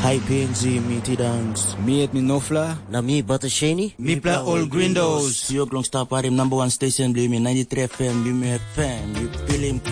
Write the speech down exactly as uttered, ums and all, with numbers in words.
Hi P N G, me T-Dance. Me at me Nofla. Na me Buttershani. Me play all Grindos. See you long star party number one station, blue me ninety-three F M, blue me F M. You feeling